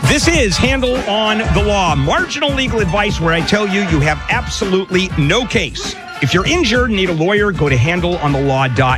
This is Handle on the Law, marginal legal advice where I tell you you have absolutely no case. If you're injured and need a lawyer, go to handleonthelaw.com.